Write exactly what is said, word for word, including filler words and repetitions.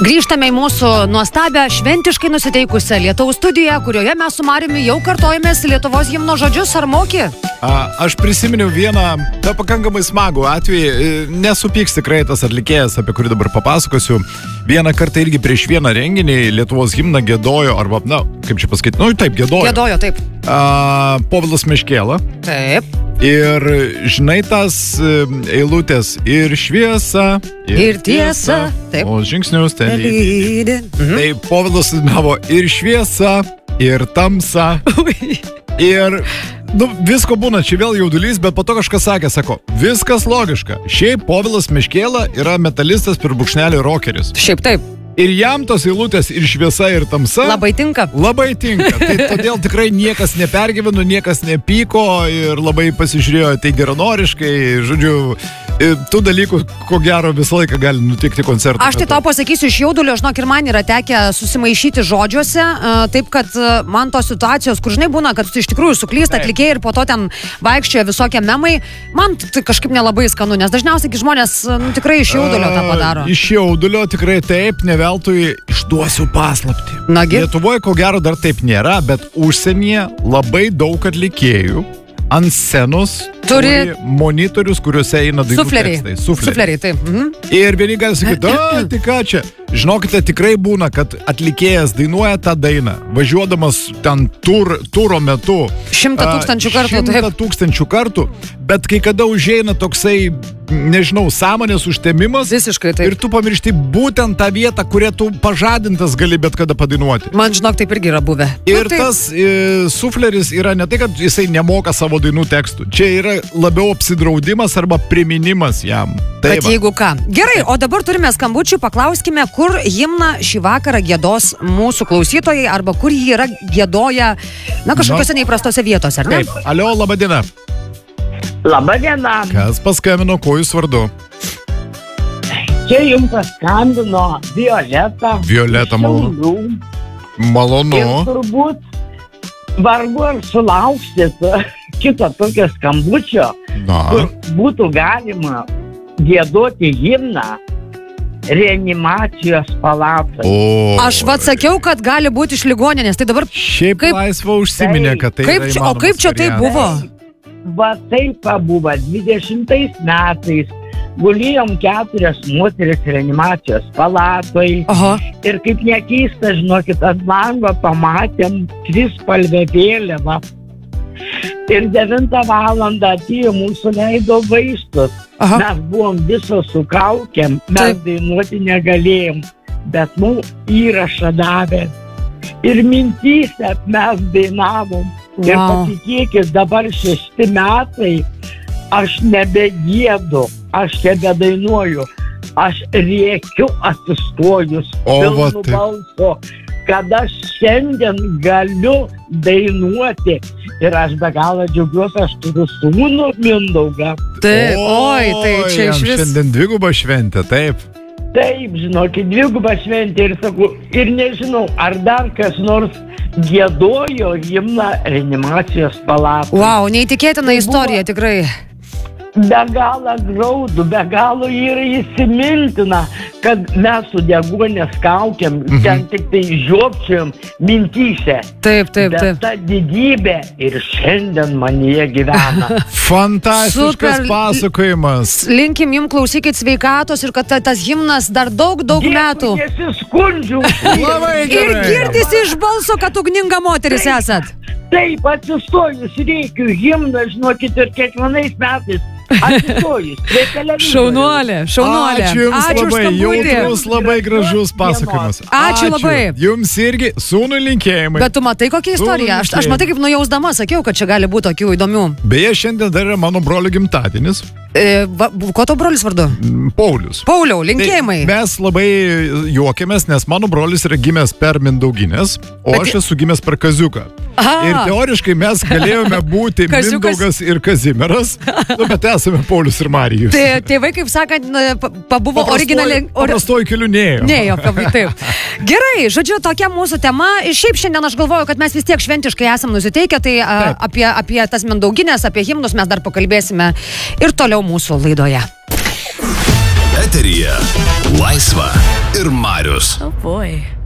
Grįžtame į mūsų nuostabią, šventiškai nusiteikusią Lietuvos studiją, kurioje mes su Mariumi jau kartojamės Lietuvos himno žodžius. Ar moki? A, aš prisiminiau vieną tą pakankamai smagų atvejį. Nesupyks tikrai tas atlikėjas, apie kurį dabar papasakosiu. Vieną kartą irgi prieš vieną renginį Lietuvos himną giedojo, arba, na, kaip čia pasakyti, nu, taip, giedojo. Giedojo, taip. A, Povilas Meškėla. Taip. Ir žinai tas eilutės ir šviesa, ir, ir tiesa, taip. O žingsnius ten lydi. Mhm. Tai Povilas dainavo ir šviesa, ir tamsa. Ir, nu, visko būna, čia vėl jaudulys, bet po to kažkas sakė, sako, viskas logiška. Šiaip Povilas Meškėla yra metalistas per brūkšnelį rokeris. Šiaip taip. Ir jam tos eilutės ir šviesa, ir tamsa labai tinka. Labai tinka. Tai todėl tikrai niekas nepergyveno, niekas nepyko ir labai pasižiūrėjo tai geranoriškai. Žodžiu, tų dalykų, ko gero, visą laiką gali nutikti koncertą. Aš tai tau pasakysiu iš jaudulio, žinok, ir man yra tekę susimaišyti žodžiuose, taip kad man tos situacijos, kur žinai būna, kad tu iš tikrųjų suklysta atlikėjai ir po to ten vaikščioja visokie memai, man tai kažkaip nelabai skanu, nes dažniausiai žmonės nu, tikrai iš jaudulio tą padaro. Iš jaudulio tikrai taip, ne veltui išduosiu paslaptį. Nagi? Lietuvoje ko gero dar taip nėra, bet užsienyje labai daug atlikėjų ant scenos turi, turi monitorius, kuriuose eina dainų tekstai. Sufleriai. Sufleriai, taip. Mhm. Ir vieni gali sakyti, a, tai ką čia? Žinokite, tikrai būna, kad atlikėjas dainuoja tą dainą, važiuodamas ten tur, turo metu. Šimtą tūkstančių kartų. Šimtą taip. tūkstančių kartų, bet kai kada užeina toksai, nežinau, sąmonės užtemimas. Visiškai taip. Ir tu pamiršti būtent tą vietą, kurią tu pažadintas gali bet kada padainuoti. Man, žinok, taip irgi yra buvę. Ir nu, tas e, sufleris yra ne tai, kad jisai nemoka savo dainų tekstų. Čia yra labiau apsidraudimas arba priminimas jam. Tai bet va. jeigu ką. Gerai, o dabar turime skambučių, paklauskime, kur himną šį vakarą giedos mūsų klausytojai arba kur jį yra giedoja, na, kažkokiose no. neįprastose vietose, ar ne? Taip, alio, laba diena. Labą dieną. Kas paskambino, kuo jūs vardu? Čia jums paskambino Violeta. Violeta, malonu. Malonu. Ir turbūt vargu ar sulauksit kito tokio skambučio, Na. kur būtų galima giedoti himną reanimacijos palatoj. O, Aš vat sakiau, kad gali būti iš ligoninės, tai dabar... Šiaip kaip, laisva užsiminė, kad tai kaip, yra čia, O kaip čia tai buvo? Va taip pabuvo, dvidešimtais metais gulėjom keturias moteris reanimacijos palatoj. Aha. Ir kaip nekeista, žinokit, ant lango pamatėm trispalvę vėliavą. Ir devintą valandą atėjo mūsų leido vaistus. Aha. Mes buvom visos su kaukėm, mes Taip. dainuoti negalėjom, bet mums įrašą davė. Ir mintyse mes dainavom. Wow. Ir patikėkit, dabar šešti metai, aš nebegiedu, aš nebedainuoju, aš rėkiu atsistojus O, va pilnu taip. balso, kad aš šiandien galiu dainuoti. Ir aš be galo džiaugiuosi, aš turiu sūnų Mindaugą. Tai, oi, tai čia jam iš vis... šiandien dviguba šventė, taip. Taip, žinokit, dvigubą šventę ir sakau, ir nežinau, ar dar kas nors giedojo himną reanimacijos palatoj. Wow, neįtikėtina Tai istorija, buvo- tikrai. Be galo graudu, be galo yra įsimintina, kad mes su deguonės kaukėm, Mhm. ten tik tai žiopčiojom mintyse. Taip, taip, Bet taip. ta didybė ir šiandien manyje gyvena. Fantastiškas Super. pasakojimas. Linkim jums klausykit sveikatos ir kad ta, tas himnas dar daug, daug metų. Nesiskundžiu. Labai Ir gerai. girdisi iš balso, kad ugninga moteris esat. Taip, atsistojus reikiu himną, žinokit, ir kiekvienais metais atsistojus prie televizoriaus. Šaunuolė, šaunuolė. Ačiū jums Ačiū už labai, skambutį. jautrus, labai gražus pasakojimas. Ačiū labai. Jums irgi sūnų linkėjimai. Bet tu matai kokią istoriją? Aš, aš matai kaip nujausdama sakiau, kad čia gali būti tokių įdomių. Beje, šiandien dar yra mano brolio gimtadienis. E, va, ko to brolis vardu? Paulius. Pauliau, linkėjimai. Tai mes labai juokiamės, nes mano brolis yra gimęs per Mindauginės, o Bet- aš esu gimęs per Kaziuką. Aha. Ir teoriškai mes galėjome būti Kaziukas. Mindaugas ir Kazimieras, nu, bet esame Paulius ir Marijus. Tai tėvai, kaip sakant, na, pa- pabuvo originaliai. Paprastoji keliu nėjo. Nėjo, taip. Gerai, žodžiu, tokia mūsų tema. Ir šiaip šiandien aš galvoju, kad mes vis tiek šventiškai esam nusiteikę, tai a, Taip. apie, apie tas Mindauginės, apie himnus mes dar pakalbėsime ir toliau mūsų laidoje. Eteryje laisvas Laisva ir Marius. Oh boy.